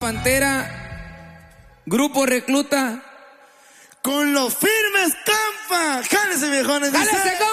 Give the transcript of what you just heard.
Pantera, Grupo Recluta. Con los firmes Campa. Jálese, viejones. ¡Jálese, compa!